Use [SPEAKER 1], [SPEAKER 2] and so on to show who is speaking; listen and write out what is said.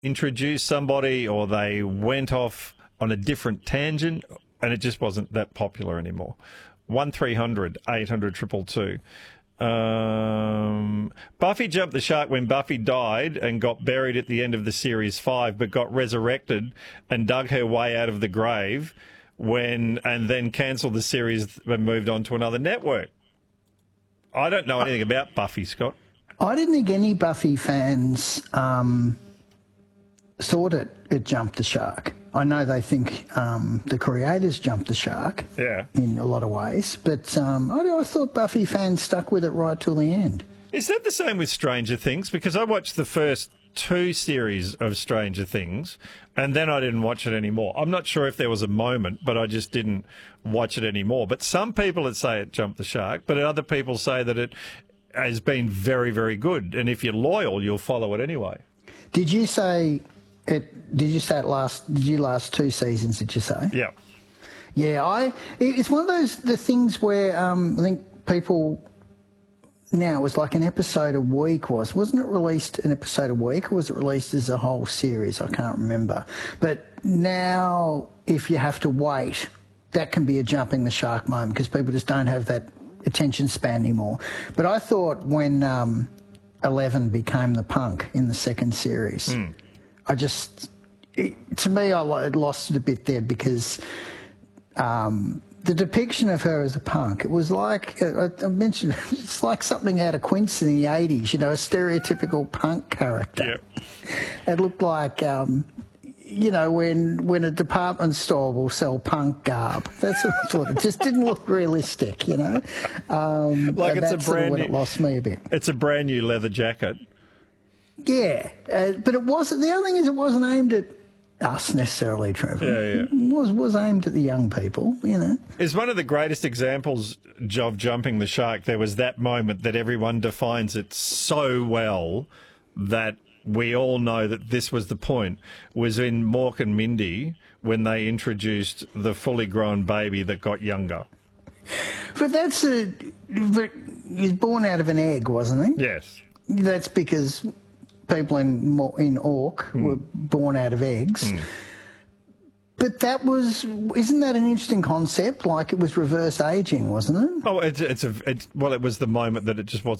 [SPEAKER 1] introduced somebody or they went off on a different tangent and it just wasn't that popular anymore. 1300 800 222. Buffy jumped the shark when Buffy died and got buried at the end of the series 5, but got resurrected and dug her way out of the grave and then cancelled the series and moved on to another network. I don't know anything about Buffy, Scott.
[SPEAKER 2] I didn't think any Buffy fans thought it jumped the shark. I know they think the creators jumped the shark in a lot of ways, but I thought Buffy fans stuck with it right till the end.
[SPEAKER 1] Is that the same with Stranger Things? Because I watched the first 2 series of Stranger Things and then I didn't watch it anymore. I'm not sure if there was a moment, but I just didn't watch it anymore. But some people that say it jumped the shark, but other people say that it has been very, very good. And if you're loyal, you'll follow it anyway.
[SPEAKER 2] Did you say it? Did you say it last? Did you last 2 seasons? Did you say?
[SPEAKER 1] Yeah.
[SPEAKER 2] Yeah. It's one of the things where I think people now it was like an episode a week. Wasn't it released an episode a week, or was it released as a whole series? I can't remember. But now, if you have to wait, that can be a jumping the shark moment because people just don't have that attention span anymore. But I thought when 11 became the punk in the second series, to me, I lost it a bit there because the depiction of her as a punk, it was like, I mentioned, it's like something out of Quince in the 80s, a stereotypical punk character.
[SPEAKER 1] Yep.
[SPEAKER 2] It looked like, when a department store will sell punk garb. That's what I thought. It just didn't look realistic, Like
[SPEAKER 1] it's a brand new.
[SPEAKER 2] It lost me a bit.
[SPEAKER 1] It's a brand new leather jacket.
[SPEAKER 2] Yeah, but it wasn't. The other thing is, it wasn't aimed at us necessarily, Trevor.
[SPEAKER 1] Yeah.
[SPEAKER 2] It was aimed at the young people,
[SPEAKER 1] It's one of the greatest examples of jumping the shark. There was that moment that everyone defines it so well that we all know that this was the point, was in Mork and Mindy when they introduced the fully grown baby that got younger.
[SPEAKER 2] But he's born out of an egg, wasn't he?
[SPEAKER 1] Yes.
[SPEAKER 2] That's because people in Orc were born out of eggs. But isn't that an interesting concept? Like it was reverse aging, wasn't it?
[SPEAKER 1] Oh, it was the moment that it just wasn't